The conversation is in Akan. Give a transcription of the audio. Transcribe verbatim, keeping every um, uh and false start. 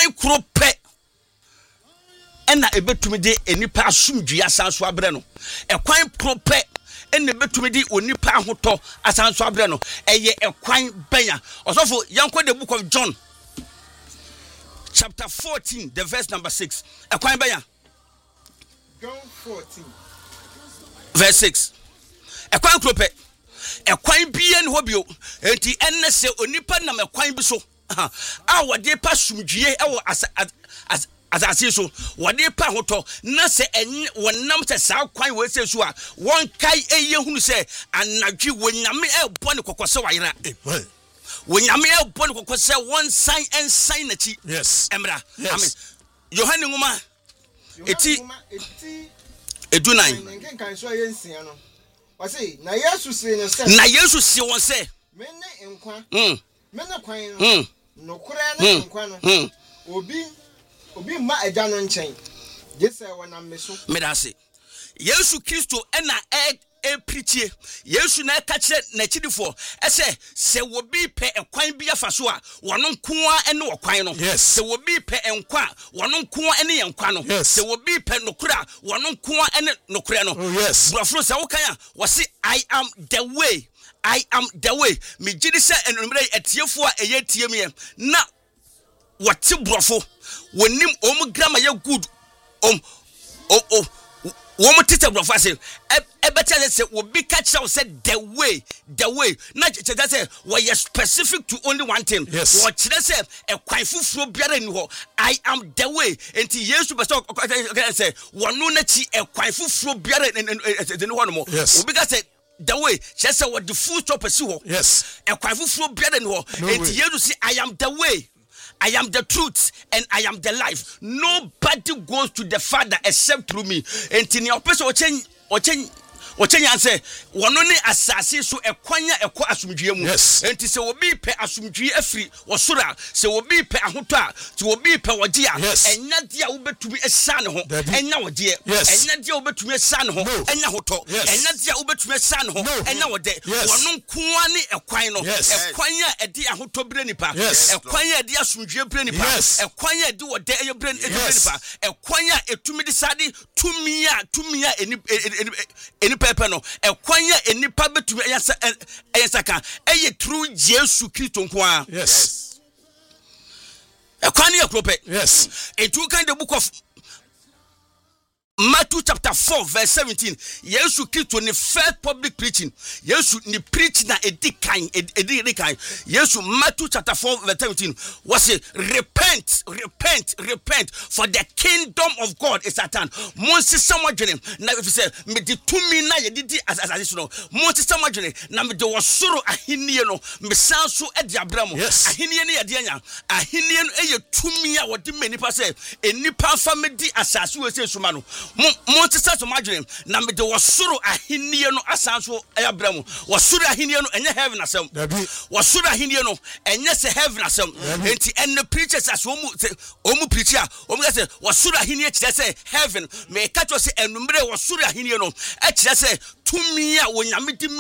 Ekwan kro pe ena ebetumi de enipa asumdua asanso abre no. Ekwan kro pe ena ebetumi de onipa ahoto asanso abre no. Eye ekwan benya. Osofo yanko the book of John chapter fourteen, the verse number six. Ekwan benya. John fourteen verse six. Ekwan kro pe ekwan bie ne hobio enti enne se onipa na ekwan bi so a wode pa sumdue e wo as as asase so wode pa hoto na se enye wonam se sa kwan we se so a won kai eye hunu se anadwi wonyame e bo ne kokose wayera amen wonyame e bo ne kokose won sign and sign na chi yes emra yes. Amen. Yohane ngoma eti eti edu nine nkenkan so ayensia no wase na Yesu se no se na Yesu se won se me ne nkwa mm me ne kwan no mm no kure na nkwa no mm obi obi ma agya no nchen Yesu wona meso me da se Yesu Kristo ena e e preachie Yesu na ka kire na chidifo ese se wo bi pe ekwan bi afaso a wono nkoa ene okwan no se wo bi pe enkwa wono nkoa ene yenkwa no se wo bi pe nokura wono nkoa ene nokure no brofro se wo kan a wo se I am the way I am the way me gidi se enumre etiefo a eye tiemie na wati brofo wonim om grama ye good om o o womo tete brofo ase ebeta say we be catch out said the way the way na cheta say we are specific to only one thing what cheta say e kwan fufuro biara ni ho I am the way enti Yesu be say wonu na chi e kwan fufuro biara ni ho no mo we be say the way she say what the full stop si ho yes e kwan fufuro biara ni ho enti Yesu say I am the way I am the truth and I am the life. Nobody goes to the Father except through me. And in your person, or change, or change, or change and say, one only assassin so a quanya a qua asumdue. Yes. And to say, will be pe asumdue free or sura, so will be pe ahuta, to will be pe wadia. Yes. And Nadia will to be a son ho, and now dear. Yes. And Nadia will to be a son ho, and now to. And Nadia will to be a son ho, and now day. One kwani a quino, a quanya a dia huto brenipa, a quanya dia asumdue brenipa, a quanya do a day your brain brenipa, a quanya a to me decided to me to me any any paper no, a quanya any public to me ayasaka, a true Jesu Christo kwa. Yes. A quanya prope. Yes. A two kind of book of Matthew chapter four verse seventeen. Yesu Christo ni first public preaching. Yesu ni preach na edi kind edi kind. Yesu Matthew chapter four verse seventeen was it repent, repent, repent for the kingdom of God is at hand. Monsi someone dream. Now if you say me di two me na ye di as as as no. Monsi someone dream. Now me de wasoro ahiniye no. Me sanso edi abramo. Ahiniye ni ye di anya. Ahiniye no eye two me a wodi me nipa say enipa fa me di asase we say suma no. Monti sa so madwene na me de wasoro ahiniye no asanso ayabramu wasoro ahiniye no enye heaven asem wasoro ahiniye no enye se heaven asem enti enne preachers as omu omu preach a omu say wasoro ahiniye kire say heaven me ka to say enumere wasoro ahiniye no e kire say tumi a wonyame di